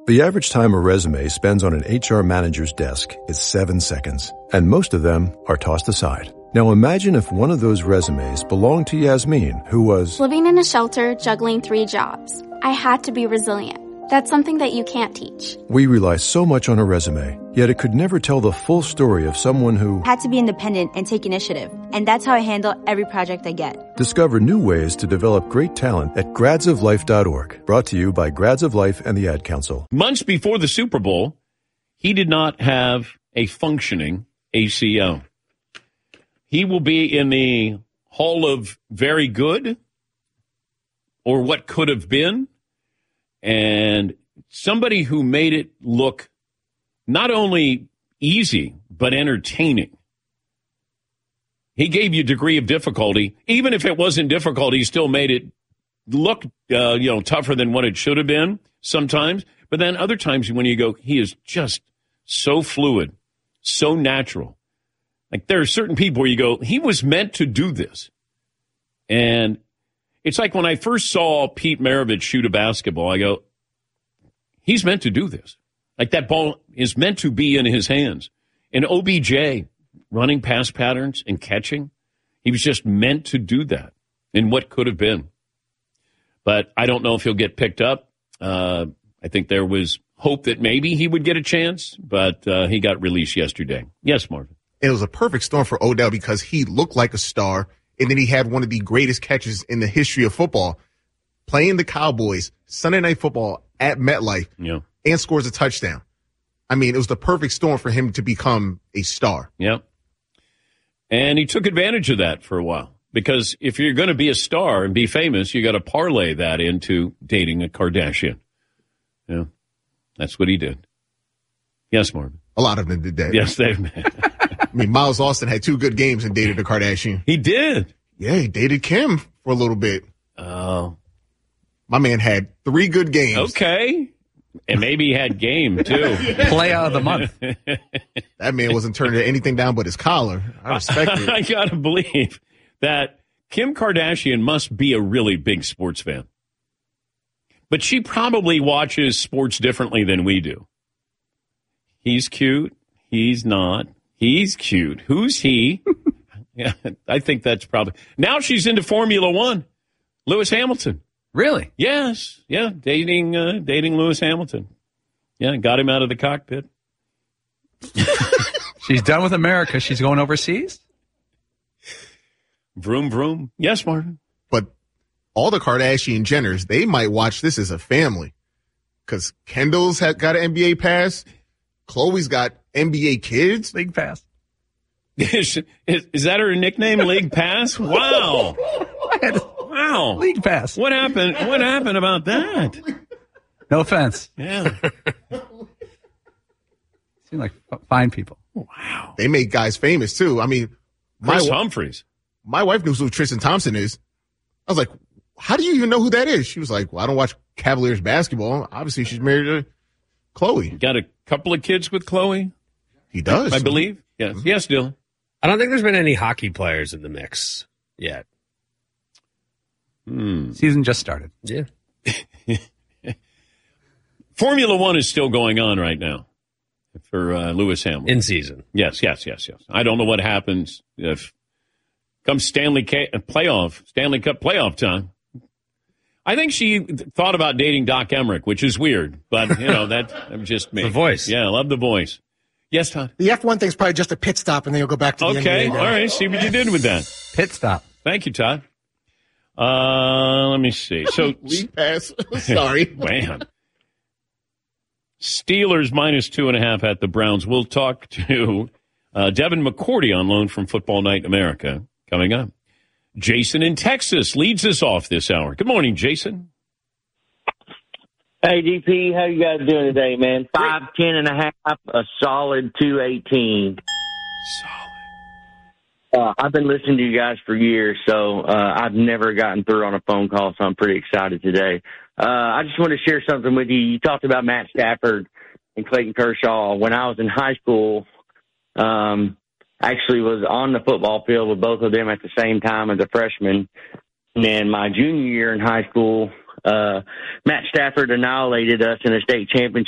The average time a resume spends on an HR manager's desk is 7 seconds, and most of them are tossed aside. Now imagine if one of those resumes belonged to Yasmin, who was living in a shelter, juggling 3 jobs. I had to be resilient. That's something that you can't teach. We rely so much on a resume, yet it could never tell the full story of someone who had to be independent and take initiative. And that's how I handle every project I get. Discover new ways to develop great talent at gradsoflife.org. Brought to you by Grads of Life and the Ad Council. Months before the Super Bowl, he did not have a functioning ACL. He will be in the Hall of Very Good, or what could have been. And somebody who made it look not only easy, but entertaining. He gave you a degree of difficulty. Even if it wasn't difficult, he still made it look, tougher than what it should have been sometimes. But then other times when you go, he is just so fluid, so natural. Like there are certain people where you go, he was meant to do this. And it's like when I first saw Pete Maravich shoot a basketball, I go, he's meant to do this. Like that ball is meant to be in his hands. And OBJ running pass patterns and catching, he was just meant to do that in what could have been. But I don't know if he'll get picked up. I think there was hope that maybe he would get a chance, but he got released yesterday. Yes, Marvin. It was a perfect storm for Odell because he looked like a star. And then he had one of the greatest catches in the history of football, playing the Cowboys, Sunday Night Football at MetLife, and scores a touchdown. I mean, it was the perfect storm for him to become a star. Yeah. And he took advantage of that for a while. Because if you're going to be a star and be famous, you got to parlay that into dating a Kardashian. Yeah. That's what he did. Yes, Marvin. A lot of them did that. Yes, they've. I mean, Miles Austin had 2 good games and dated a Kardashian. He did. Yeah, he dated Kim for a little bit. Oh. My man had 3 good games. Okay. And maybe he had game, too. Play out of the month. That man wasn't turning anything down but his collar. I respect it. I got to believe that Kim Kardashian must be a really big sports fan. But she probably watches sports differently than we do. He's cute. He's not. He's cute. Who's he? Yeah, I think that's probably. Now she's into Formula One. Lewis Hamilton. Really? Yes. Yeah, dating Lewis Hamilton. Yeah, got him out of the cockpit. She's done with America. She's going overseas? Vroom, vroom. Yes, Martin. But all the Kardashian Jenners, they might watch this as a family. Because Kendall's got an NBA pass. Khloe's got NBA Kids. League Pass. Is that her nickname, League Pass? Wow. Wow. League Pass. What happened? What happened about that? No offense. Yeah. Seem like fine people. Wow. They make guys famous, too. I mean, Chris Humphries. My wife knows who Tristan Thompson is. I was like, how do you even know who that is? She was like, well, I don't watch Cavaliers basketball. Obviously, she's married to Khloe. Got a couple of kids with Khloe? He does. I believe. Yes. Mm-hmm. Yes, Dylan. I don't think there's been any hockey players in the mix yet. Season just started. Yeah. Formula One is still going on right now for Lewis Hamilton. In season. Yes. I don't know what happens if comes Stanley Cup playoff time. I think she thought about dating Doc Emmerich, which is weird, but that's just me. The voice. Yeah, I love the voice. Yes, Todd. The F1 thing's probably just a pit stop, and then you'll go back to the Okay, NBA all right. See what you did with that. Pit stop. Thank you, Todd. Let me see. So League Pass. Sorry. Man. Steelers -2.5 at the Browns. We'll talk to Devin McCourty on loan from Football Night in America coming up. Jason in Texas leads us off this hour. Good morning, Jason. Hey, DP, how you guys doing today, man? 5'10.5", a solid 218. Solid. I've been listening to you guys for years, so I've never gotten through on a phone call, so I'm pretty excited today. I just want to share something with you. You talked about Matt Stafford and Clayton Kershaw. When I was in high school, actually was on the football field with both of them at the same time as a freshman. And then my junior year in high school, Matt Stafford annihilated us in a state championship